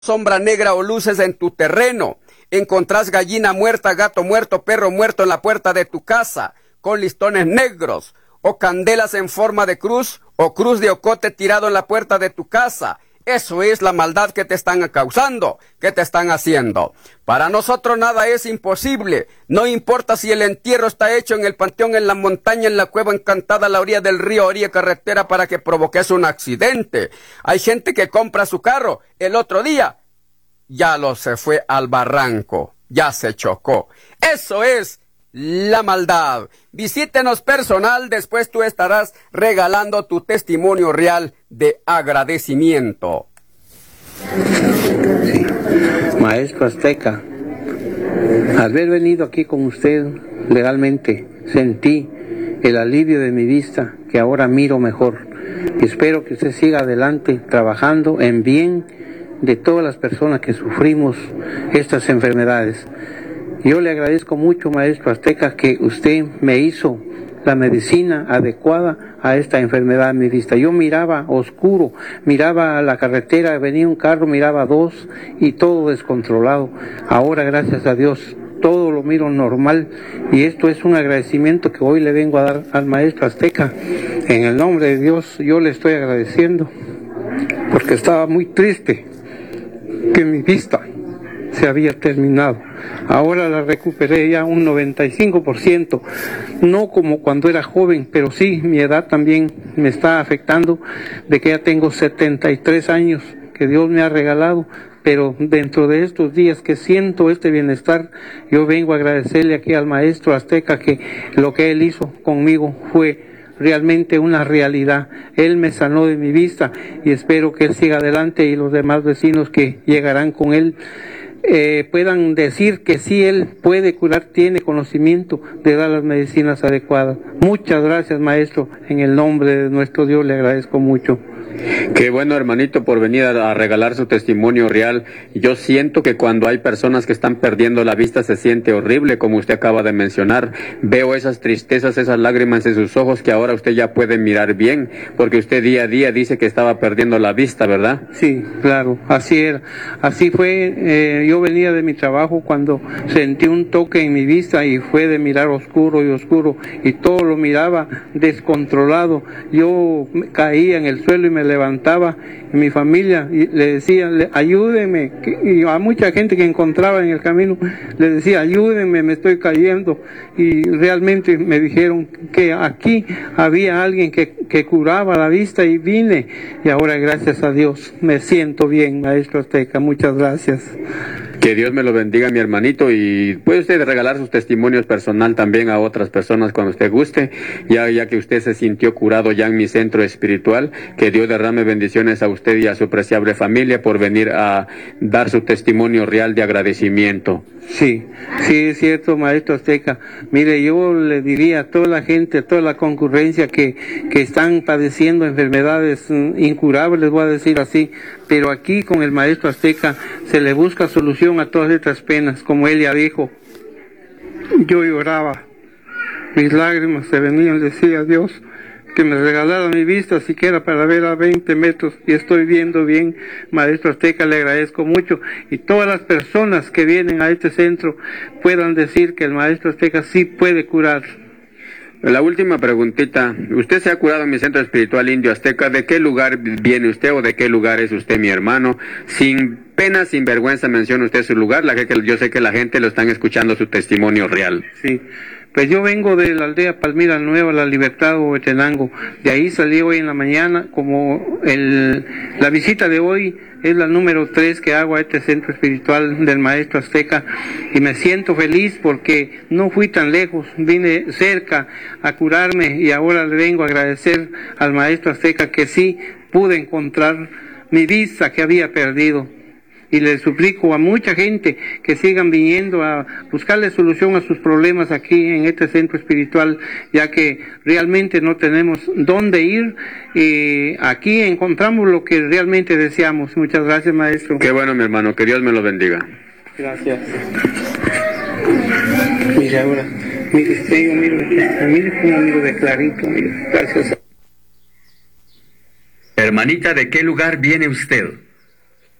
sombra negra o luces en tu terreno. Encontrás gallina muerta, gato muerto, perro muerto en la puerta de tu casa, con listones negros, o candelas en forma de cruz, o cruz de ocote tirado en la puerta de tu casa. Eso es la maldad que te están causando, que te están haciendo. Para nosotros nada es imposible. No importa si el entierro está hecho en el panteón, en la montaña, en la cueva encantada, a la orilla del río, a orilla carretera, para que provoques un accidente. Hay gente que compra su carro el otro día, ya se fue al barranco, ya se chocó. Eso es la maldad. Visítenos personal, después tú estarás regalando tu testimonio real de agradecimiento. Sí. Maestro Azteca, al haber venido aquí con usted, legalmente sentí el alivio de mi vista, que ahora miro mejor. Espero que usted siga adelante trabajando en bien de todas las personas que sufrimos estas enfermedades. Yo le agradezco mucho, maestro Azteca, que usted me hizo la medicina adecuada a esta enfermedad en mi vista. Yo miraba oscuro, miraba a la carretera, venía un carro, miraba dos y todo descontrolado. Ahora, gracias a Dios, todo lo miro normal, y esto es un agradecimiento que hoy le vengo a dar al maestro Azteca. En el nombre de Dios, yo le estoy agradeciendo, porque estaba muy triste que mi vista se había terminado. Ahora la recuperé ya un 95%, no como cuando era joven, pero sí, mi edad también me está afectando, de que ya tengo 73 años que Dios me ha regalado, pero dentro de estos días que siento este bienestar, yo vengo a agradecerle aquí al maestro Azteca que lo que él hizo conmigo fue realmente una realidad. Él me sanó de mi vista y espero que él siga adelante y los demás vecinos que llegarán con él puedan decir que sí, él puede curar, tiene conocimiento de dar las medicinas adecuadas. Muchas gracias, maestro. En el nombre de nuestro Dios le agradezco mucho. Qué bueno, hermanito, por venir a regalar su testimonio real. Yo siento que cuando hay personas que están perdiendo la vista se siente horrible, como usted acaba de mencionar. Veo esas tristezas, esas lágrimas en sus ojos, que ahora usted ya puede mirar bien, porque usted día a día dice que estaba perdiendo la vista, ¿verdad? Sí, claro, así era. Así fue. Yo venía de mi trabajo cuando sentí un toque en mi vista y fue de mirar oscuro y oscuro, y todo lo miraba descontrolado. Yo caía en el suelo y me levantaba, y mi familia le decía, ayúdenme, y a mucha gente que encontraba en el camino le decía, ayúdenme, me estoy cayendo, y realmente me dijeron que aquí había alguien que curaba la vista, y vine, y ahora gracias a Dios me siento bien, maestro Azteca. Muchas gracias. Que Dios me lo bendiga, mi hermanito, y puede usted regalar sus testimonios personal también a otras personas cuando usted guste, ya que usted se sintió curado ya en mi centro espiritual. Que Dios derrame bendiciones a usted y a su apreciable familia por venir a dar su testimonio real de agradecimiento. Sí, sí, es cierto, maestro Azteca. Mire, yo le diría a toda la gente, a toda la concurrencia que están padeciendo enfermedades incurables, voy a decir así, pero aquí con el maestro Azteca se le busca solución a todas estas penas. Como él ya dijo, yo lloraba, mis lágrimas se venían, decía Dios que me regalara mi vista siquiera para ver a 20 metros, y estoy viendo bien, maestro Azteca, le agradezco mucho, y todas las personas que vienen a este centro puedan decir que el maestro Azteca sí puede curar. La última preguntita, usted se ha curado en mi centro espiritual Indio Azteca. ¿De qué lugar viene usted o de qué lugar es usted, mi hermano? Sin pena, sin vergüenza, menciona usted su lugar, yo sé que la gente lo están escuchando su testimonio real. Sí. Pues yo vengo de la aldea Palmira Nueva, La Libertad, Huehuetenango. De ahí salí hoy en la mañana, como la visita de hoy es la número 3 que hago a este centro espiritual del maestro Azteca, y me siento feliz porque no fui tan lejos, vine cerca a curarme, y ahora le vengo a agradecer al maestro Azteca que sí pude encontrar mi vista que había perdido. Y le suplico a mucha gente que sigan viniendo a buscarle solución a sus problemas aquí en este centro espiritual, ya que realmente no tenemos dónde ir, y aquí encontramos lo que realmente deseamos. Muchas gracias, maestro. Qué bueno, mi hermano, que Dios me lo bendiga. Gracias. Mire ahora, mire cómo miro de clarito, mire. Gracias. Hermanita, ¿de qué lugar viene usted?